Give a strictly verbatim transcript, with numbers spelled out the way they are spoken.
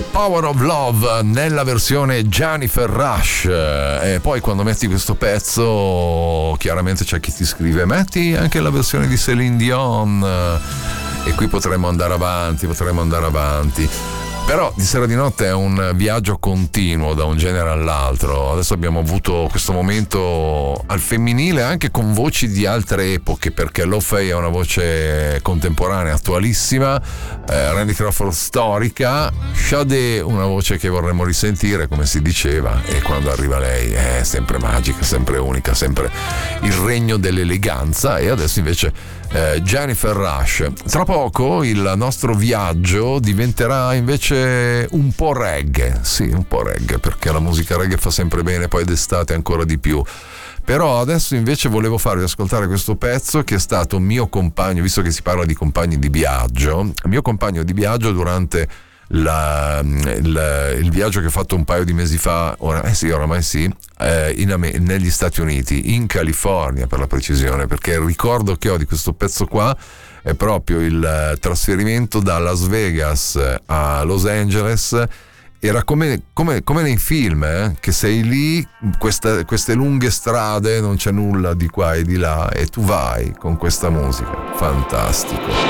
The Power of Love nella versione Jennifer Rush. E poi quando metti questo pezzo chiaramente c'è chi ti scrive metti anche la versione di Céline Dion, e qui potremmo andare avanti, potremmo andare avanti. Però di sera di notte è un viaggio continuo da un genere all'altro. Adesso abbiamo avuto questo momento al femminile anche con voci di altre epoche, perché Lo Fei è una voce contemporanea, attualissima, eh, Randy Crawford storica, Sade una voce che vorremmo risentire, come si diceva, e quando arriva lei è sempre magica, sempre unica, sempre il regno dell'eleganza. E adesso invece eh, Jennifer Rush. Tra poco il nostro viaggio diventerà invece un po' reggae, sì, un po' reggae, perché la musica reggae fa sempre bene, poi d'estate ancora di più. Però adesso invece volevo farvi ascoltare questo pezzo che è stato mio compagno, visto che si parla di compagni di viaggio, mio compagno di viaggio durante la, il, il viaggio che ho fatto un paio di mesi fa, ora, eh sì, oramai sì, eh, in, negli Stati Uniti, in California per la precisione, perché il ricordo che ho di questo pezzo qua è proprio il trasferimento da Las Vegas a Los Angeles. Era come, come, come nei film, eh? Che sei lì, questa, queste lunghe strade, non c'è nulla di qua e di là, e tu vai con questa musica. Fantastico.